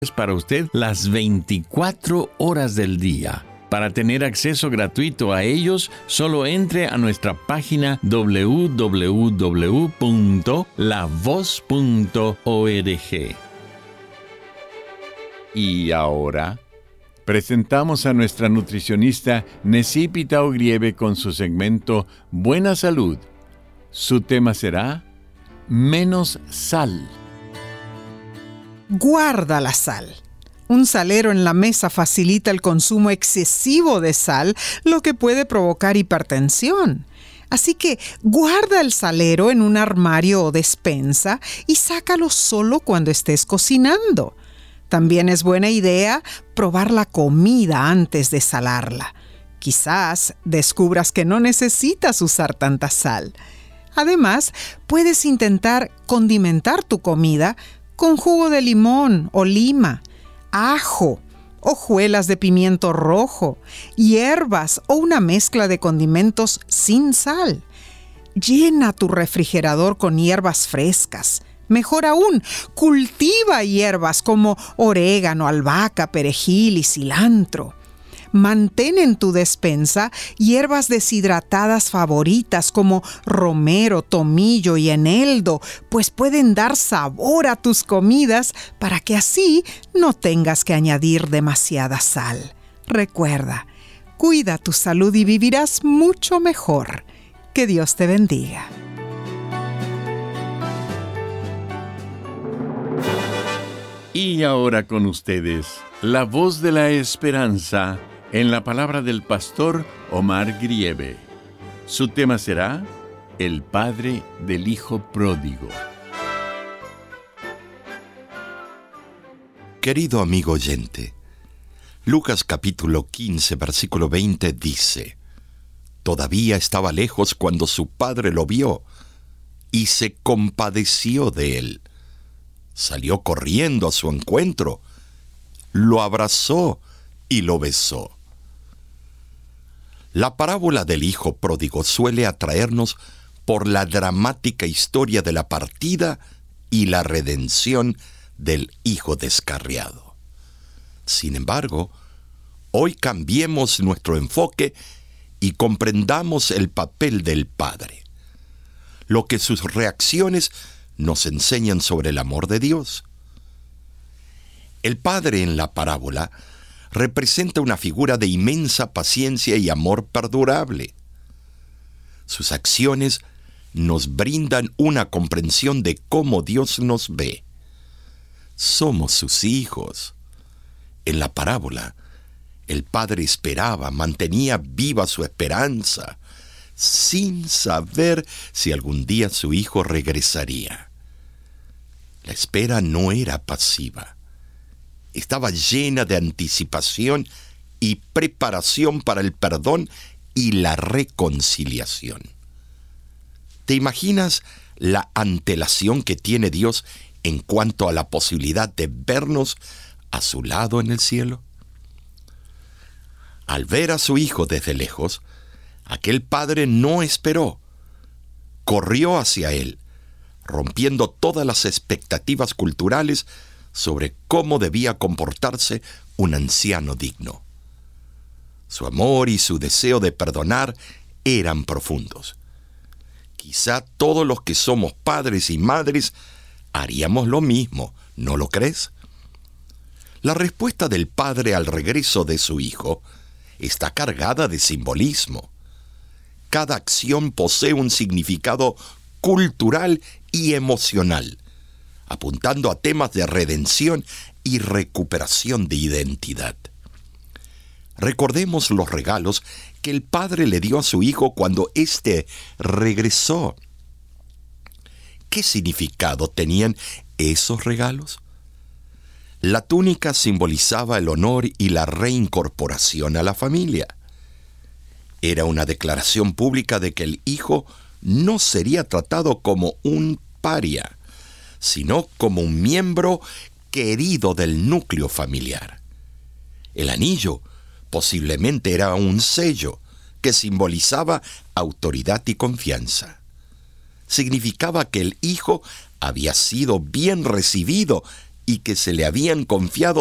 para usted las 24 horas del día. Para tener acceso gratuito a ellos, solo entre a nuestra página www.lavoz.org. Y ahora presentamos a nuestra nutricionista Necipita Ogrieve con su segmento Buena Salud. Su tema será Menos sal. Guarda la sal. Un salero en la mesa facilita el consumo excesivo de sal, lo que puede provocar hipertensión. Así que guarda el salero en un armario o despensa y sácalo solo cuando estés cocinando. También es buena idea probar la comida antes de salarla. Quizás descubras que no necesitas usar tanta sal. Además, puedes intentar condimentar tu comida con jugo de limón o lima, ajo, hojuelas de pimiento rojo, hierbas o una mezcla de condimentos sin sal. Llena tu refrigerador con hierbas frescas. Mejor aún, cultiva hierbas como orégano, albahaca, perejil y cilantro. Mantén en tu despensa hierbas deshidratadas favoritas como romero, tomillo y eneldo, pues pueden dar sabor a tus comidas para que así no tengas que añadir demasiada sal. Recuerda, cuida tu salud y vivirás mucho mejor. Que Dios te bendiga. Y ahora con ustedes, la voz de la esperanza en la palabra del pastor Omar Grieve. Su tema será El Padre del Hijo Pródigo. Querido amigo oyente, Lucas capítulo 15, versículo 20 dice: Todavía estaba lejos cuando su padre lo vio y se compadeció de él. Salió corriendo a su encuentro, lo abrazó y lo besó. La parábola del hijo pródigo suele atraernos por la dramática historia de la partida y la redención del hijo descarriado. Sin embargo, hoy cambiemos nuestro enfoque y comprendamos el papel del padre, lo que sus reacciones nos enseñan sobre el amor de Dios. El padre en la parábola representa una figura de inmensa paciencia y amor perdurable. Sus acciones nos brindan una comprensión de cómo Dios nos ve. Somos sus hijos. En la parábola, el padre esperaba, mantenía viva su esperanza, sin saber si algún día su hijo regresaría. La espera no era pasiva. Estaba llena de anticipación y preparación para el perdón y la reconciliación. ¿Te imaginas la antelación que tiene Dios en cuanto a la posibilidad de vernos a su lado en el cielo? Al ver a su hijo desde lejos, aquel padre no esperó. Corrió hacia él, rompiendo todas las expectativas culturales sobre cómo debía comportarse un anciano digno. Su amor y su deseo de perdonar eran profundos. Quizá todos los que somos padres y madres haríamos lo mismo, ¿no lo crees? La respuesta del padre al regreso de su hijo está cargada de simbolismo. Cada acción posee un significado cultural y emocional, apuntando a temas de redención y recuperación de identidad. Recordemos los regalos que el padre le dio a su hijo cuando éste regresó. ¿Qué significado tenían esos regalos? La túnica simbolizaba el honor y la reincorporación a la familia. Era una declaración pública de que el hijo no sería tratado como un paria, sino como un miembro querido del núcleo familiar. El anillo posiblemente era un sello que simbolizaba autoridad y confianza. Significaba que el hijo había sido bien recibido y que se le habían confiado